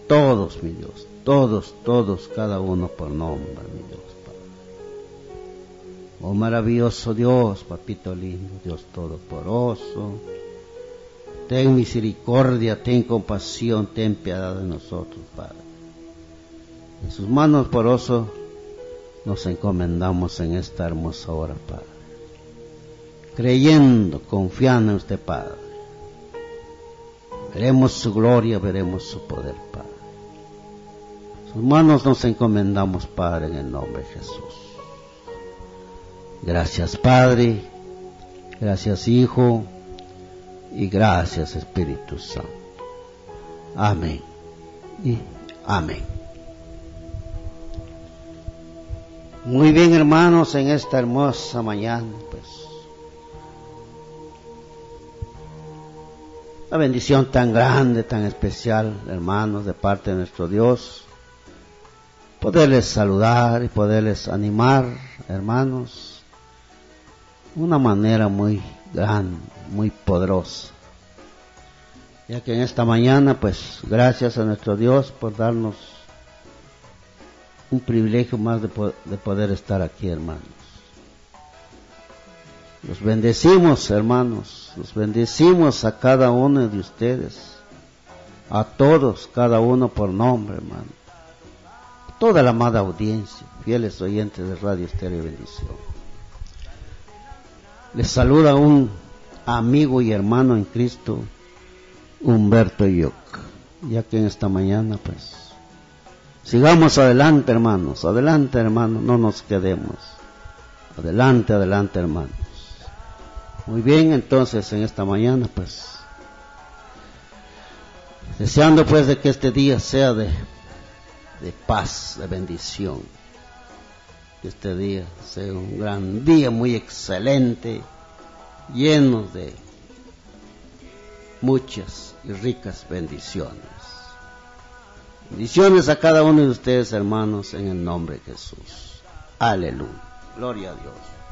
todos, mi Dios, todos, cada uno por nombre, mi Dios, Padre. Oh maravilloso Dios, papito lindo, Dios todopoderoso, ten misericordia, ten compasión, ten piedad de nosotros, Padre. En sus manos poderoso nos encomendamos en esta hermosa hora, Padre, creyendo, confiando en usted, Padre. Veremos su gloria, veremos su poder, Padre. En sus manos nos encomendamos, Padre, en el nombre de Jesús. Gracias, Padre, gracias, Hijo, y gracias, Espíritu Santo. Amén y amén. Muy bien, hermanos, en esta hermosa mañana, pues, una bendición tan grande, tan especial, hermanos, de parte de nuestro Dios, poderles saludar y poderles animar, hermanos, de una manera muy grande, muy poderosa, ya que en esta mañana, pues, gracias a nuestro Dios por darnos un privilegio más de poder estar aquí, hermanos. Los bendecimos, hermanos, los bendecimos a cada uno de ustedes, a todos, cada uno por nombre, hermano. Toda la amada audiencia, fieles oyentes de Radio Estéreo Bendición. Les saluda un amigo y hermano en Cristo, Humberto Yoc, ya que en esta mañana, pues, sigamos adelante, hermanos, no nos quedemos. Adelante, hermanos. Muy bien, entonces, en esta mañana, pues, deseando, pues, de que este día sea de paz, de bendición. Que este día sea un gran día, muy excelente, lleno de muchas y ricas bendiciones. Bendiciones a cada uno de ustedes, hermanos, en el nombre de Jesús. Aleluya. Gloria a Dios.